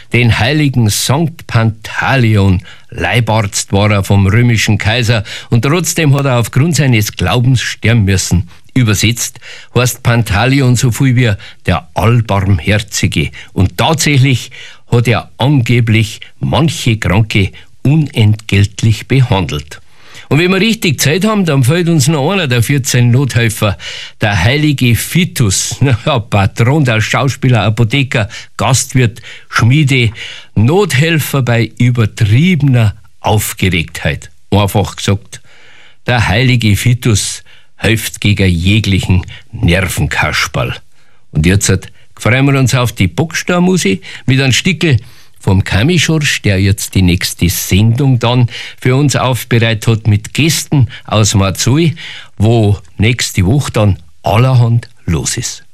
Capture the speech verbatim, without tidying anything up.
den heiligen Sankt Pantaleon. Leibarzt war er vom römischen Kaiser und trotzdem hat er aufgrund seines Glaubens sterben müssen. Übersetzt heißt Pantaleon so viel wie der Allbarmherzige. Und tatsächlich hat er angeblich manche Kranke unentgeltlich behandelt. Und wenn wir richtig Zeit haben, dann fällt uns noch einer der vierzehn Nothelfer, der heilige Vitus, ja, Patron der Schauspieler, Apotheker, Gastwirt, Schmiede, Nothelfer bei übertriebener Aufgeregtheit. Einfach gesagt, der heilige Vitus hilft gegen jeglichen Nervenkasperl. Und jetzt freuen wir uns auf die Bockstarmusik mit einem Stickel vom Kamischorsch, der jetzt die nächste Sendung dann für uns aufbereitet hat mit Gästen aus Marzui, wo nächste Woche dann allerhand los ist.